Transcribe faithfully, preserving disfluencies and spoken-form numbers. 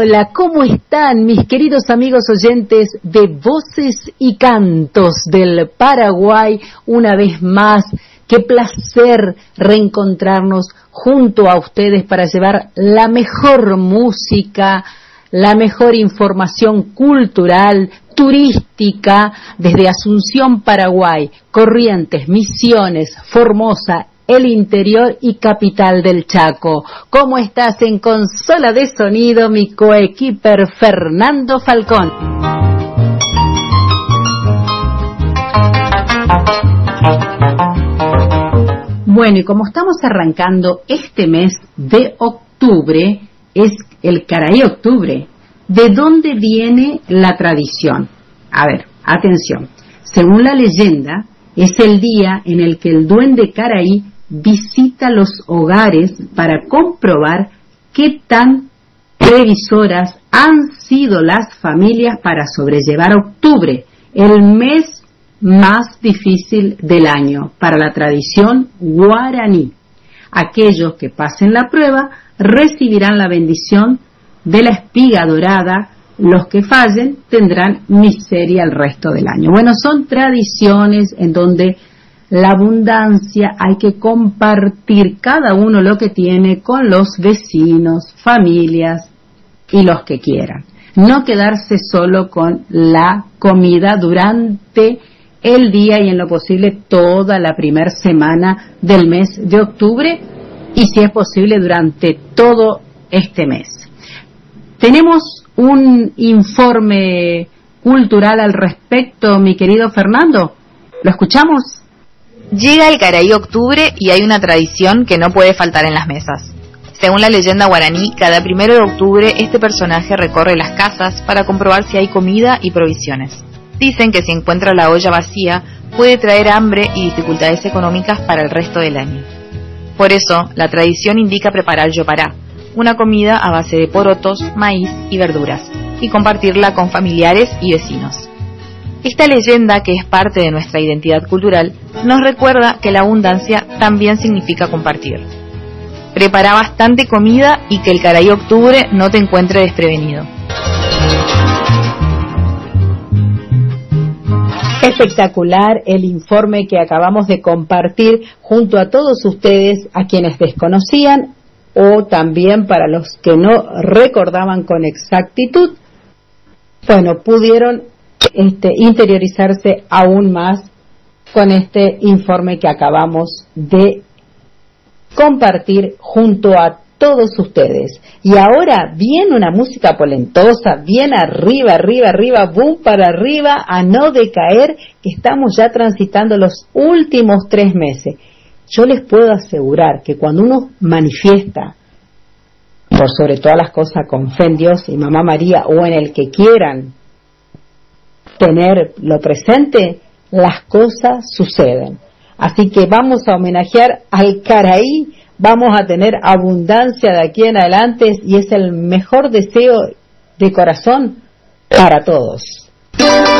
hola, ¿cómo están mis queridos amigos oyentes de Voces y Cantos del Paraguay? Una vez más, qué placer reencontrarnos junto a ustedes para llevar la mejor música, la mejor información cultural, turística, desde Asunción, Paraguay, Corrientes, Misiones, Formosa, el interior y capital del Chaco. ¿Cómo estás en consola de sonido, mi coequiper Fernando Falcón? Bueno, y como estamos arrancando este mes de octubre, es el Caray Octubre. ¿De dónde viene la tradición? A ver, atención. Según la leyenda, es el día en el que el duende Caray visita los hogares para comprobar qué tan previsoras han sido las familias para sobrellevar octubre, el mes más difícil del año para la tradición guaraní. Aquellos que pasen la prueba recibirán la bendición de la espiga dorada. Los que fallen tendrán miseria el resto del año. Bueno, son tradiciones en donde la abundancia hay que compartir cada uno lo que tiene con los vecinos, familias y los que quieran. No quedarse solo con la comida durante el día y en lo posible toda la primera semana del mes de octubre y si es posible durante todo este mes. Tenemos un informe cultural al respecto, mi querido Fernando. ¿Lo escuchamos? Llega el Caray Octubre y hay una tradición que no puede faltar en las mesas. Según la leyenda guaraní, cada primero de octubre este personaje recorre las casas para comprobar si hay comida y provisiones. Dicen que si encuentra la olla vacía puede traer hambre y dificultades económicas para el resto del año. Por eso, la tradición indica preparar yopará, una comida a base de porotos, maíz y verduras, y compartirla con familiares y vecinos. Esta leyenda, que es parte de nuestra identidad cultural, nos recuerda que la abundancia también significa compartir. Prepara bastante comida y que el Caray Octubre no te encuentre desprevenido. Espectacular el informe que acabamos de compartir junto a todos ustedes, a quienes desconocían o también para los que no recordaban con exactitud. Bueno, pudieron este, interiorizarse aún más con este informe que acabamos de compartir junto a todos ustedes. Y ahora viene una música polentosa, bien arriba, arriba, arriba, boom para arriba, a no decaer, que estamos ya transitando los últimos tres meses. Yo les puedo asegurar que cuando uno manifiesta, por sobre todas las cosas, con fe en Dios y Mamá María, o en el que quieran tener lo presente, las cosas suceden. Así que vamos a homenajear al Caray, vamos a tener abundancia de aquí en adelante y es el mejor deseo de corazón para todos.